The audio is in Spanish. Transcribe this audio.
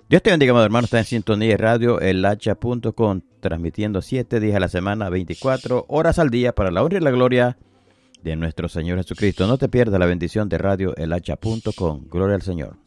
Dios te bendiga, amado hermano. Está en sintonía de radio elhacha.com, transmitiendo 7 días a la semana, 24 horas al día, para la honra y la gloria de nuestro Señor Jesucristo. No te pierdas la bendición de radio elhacha.com. Gloria al Señor.